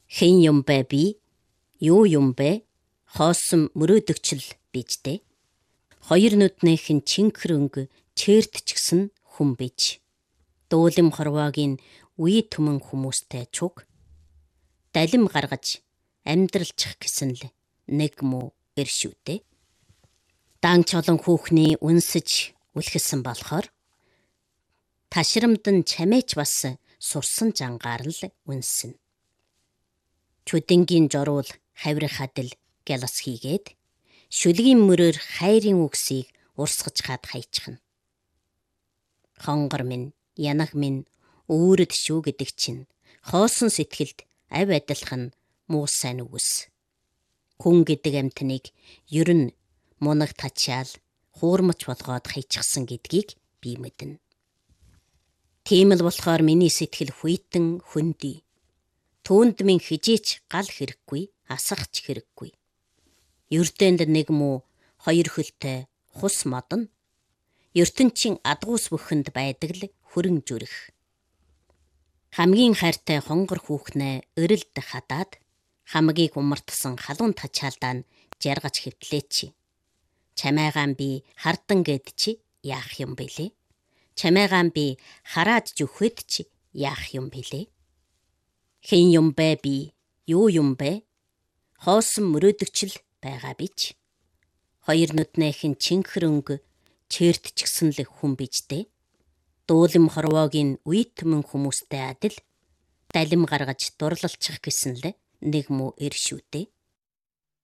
Хэн юм бэ би? Юу юм бэ? Хоосон мөрөөдөгчл бижтэй. Хоёр нүднийхэн чинхэр өнгө чээртчгсэн хүн биж. Дуулим хорвоогийн үе түмэн хүмүүстэй чуг. Далим гаргаж амьдралчих гэсэн л нэг муу иршүүтэй. Данч олон хүүхний үнсэж үлхэсэн болохоор ташрамдан чамээч бас сурсан жангаар л үнсэн. Чүдэнгийн жорул хаврих хадил гялас хийгээд шүлгийн мөрөөр хайрын үгсийг урсгаж хаад хайчихна. Хонгор минь, янаг минь үүрэд шүү гэдэг чинь хоосон сэтгэлд авь адилхан муу сайн үгс. Хүн гэдэг амьтныг ер нь мунаг тачаал хуурмач болгоод хайчихсан гэдгийг би мэднэ. Тийм л болохоор миний сэтгэл хүйтэн хөндөй. Түүнд минь хижээч гал хэрэггүй, асахч хэрэггүй. Ердөөнд нэг муу хоёр хөлтэй хус модно. ертөнцийн адгуус бүхэнд байдаг л хөрөн зүрх. Хамгийн хайртай хонгор хүүхнээ өрөлд хадаад хамгийг умартсан халуун тачаалдаа нь жаргаж хэвтлээч. Чамайгаан би хардан гэд чи яах юм бэлээ? Чамайгаан би хараад зүхэд чи яах юм бэлээ? Хэн юм бэ би? Юу юм бэ? Хоосон мөрөөдөгчл байгаа бич. Хоёр нүднийхэн чинхэр өнгө чээртчгсэн л хүн бижтэй. Дуулим хорвоогийн үе түмэн хүмүүстэй адил далим гаргаж дурлалчих гэсэн л нэг муу иршүүтэй.